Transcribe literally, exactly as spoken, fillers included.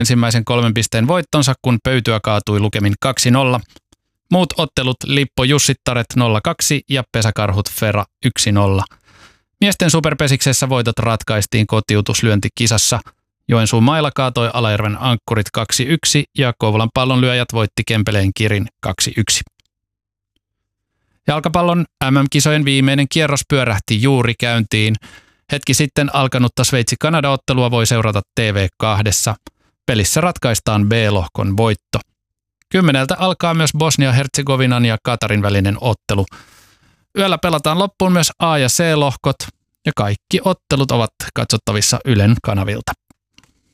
ensimmäisen kolmen pisteen voittonsa, kun Pöytyä kaatui lukemin kaksi nolla. Muut ottelut Lippo Jussittaret nolla kaksi ja Pesäkarhut Fera yksi nolla. Miesten superpesiksessä voitot ratkaistiin kotiutuslyöntikisassa. Joensuun Maila kaatoi Alajärven Ankkurit kaksi yksi ja Kouvolan Pallonlyöjät voitti Kempeleen Kirin kaksi yksi. Jalkapallon M M-kisojen viimeinen kierros pyörähti juuri käyntiin. Hetki sitten alkanutta Sveitsi-Kanada-ottelua voi seurata T V kahdessa. Pelissä ratkaistaan B-lohkon voitto. Kymmeneltä alkaa myös Bosnia-Herzegovinan ja Katarin välinen ottelu. Yöllä pelataan loppuun myös A- ja C-lohkot ja kaikki ottelut ovat katsottavissa Ylen kanavilta.